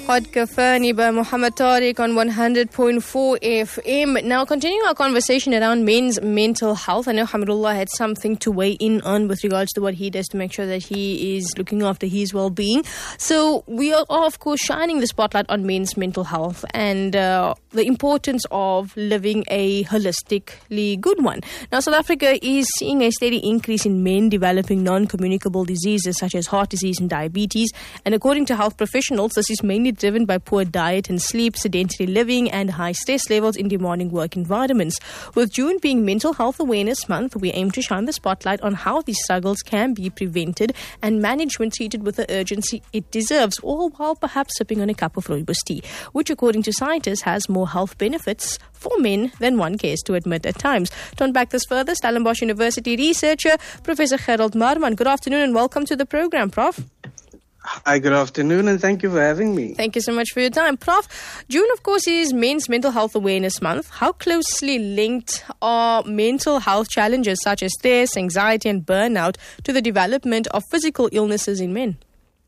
Hot Kafani by Muhammad Tariq on 100.4 FM. Now, continuing our conversation around men's mental health, I know Hamidullah had something to weigh in on with regards to what he does to make sure that he is looking after his well-being. So we are, of course, shining the spotlight on men's mental health and the importance of living a holistically good one. Now, South Africa is seeing a steady increase in men developing non-communicable diseases such as heart disease and diabetes. And according to health professionals, this is mainly driven by poor diet and sleep, sedentary living, and high stress levels in demanding work environments. With June being Mental Health Awareness Month, we aim to shine the spotlight on how these struggles can be prevented and managed when treated with the urgency it deserves, all while perhaps sipping on a cup of rooibos tea, which, according to scientists, has more health benefits for men than one cares to admit at times. To unpack this further, Stellenbosch University researcher Professor Gerald Marman. Good afternoon and welcome to the program, Prof. Hi, good afternoon, and thank you for having me. Thank you so much for your time. Prof, June, of course, is Men's Mental Health Awareness Month. How closely linked are mental health challenges such as stress, anxiety, and burnout to the development of physical illnesses in men?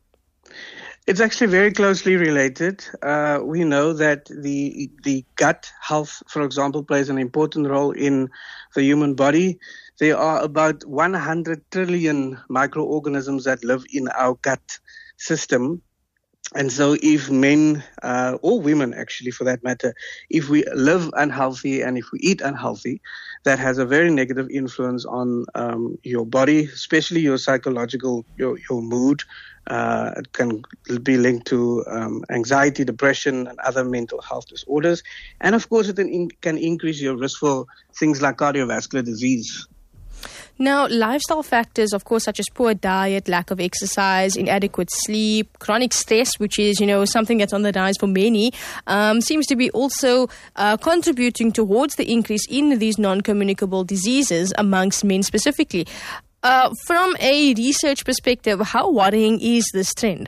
It's actually very closely related. We know that the gut health, for example, plays an important role in the human body. There are about 100 trillion microorganisms that live in our gut system. And so if men, or women actually for that matter, if we live unhealthy and if we eat unhealthy, that has a very negative influence on your body, especially your psychological, your mood. It can be linked to anxiety, depression, and other mental health disorders. And of course, it can increase your risk for things like cardiovascular disease. Now, lifestyle factors, of course, such as poor diet, lack of exercise, inadequate sleep, chronic stress, which is, something that's on the rise for many, seems to be also contributing towards the increase in these non-communicable diseases amongst men specifically. From a research perspective, how worrying is this trend?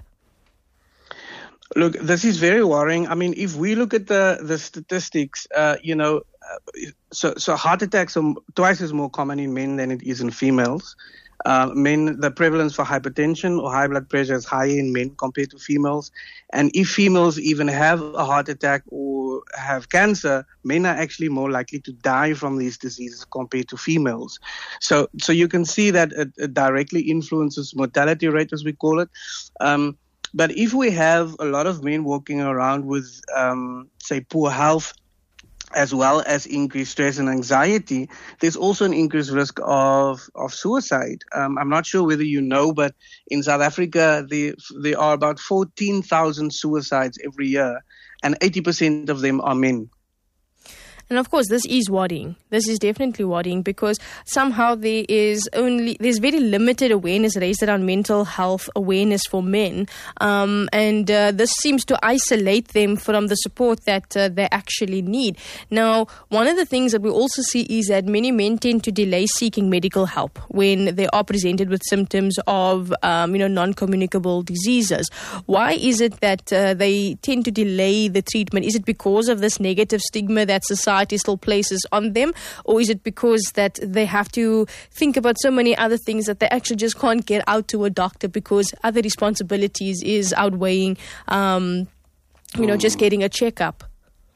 Look, this is very worrying. I mean, if we look at the statistics, so heart attacks are twice as more common in men than it is in females. Men, the prevalence for hypertension or high blood pressure is higher in men compared to females. And if females even have a heart attack or have cancer, men are actually more likely to die from these diseases compared to females. So you can see that it directly influences mortality rate, as we call it. But if we have a lot of men walking around with, say, poor health, as well as increased stress and anxiety, there's also an increased risk of suicide. I'm not sure whether you know, but in South Africa, there are about 14,000 suicides every year, and 80% of them are men. And of course, this is worrying. This is definitely worrying because somehow there's very limited awareness raised around mental health awareness for men. And this seems to isolate them from the support that they actually need. Now, one of the things that we also see is that many men tend to delay seeking medical help when they are presented with symptoms of, non-communicable diseases. Why is it that they tend to delay the treatment? Is it because of this negative stigma that society still places on them, or is it because that they have to think about so many other things that they actually just can't get out to a doctor because other responsibilities is outweighing, just getting a checkup?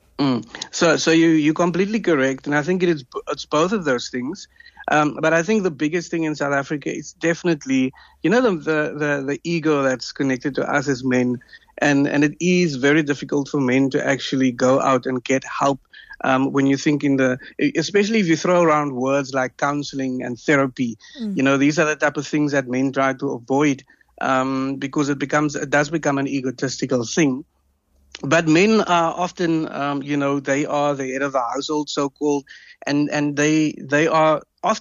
So you're completely correct, and I think it's both of those things. But I think the biggest thing in South Africa is definitely, the ego that's connected to us as men, and it is very difficult for men to actually go out and get help. When you think especially if you throw around words like counseling and therapy, these are the type of things that men try to avoid, because it does become an egotistical thing. But men are often, they are the head of the household, so-called, and they are